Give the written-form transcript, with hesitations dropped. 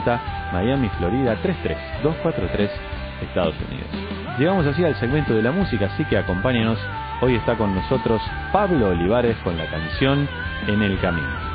Atlanta, Miami, Florida 33243, Estados Unidos. Llegamos así al segmento de la música, así que acompáñenos. Hoy está con nosotros Pablo Olivares con la canción En el Camino.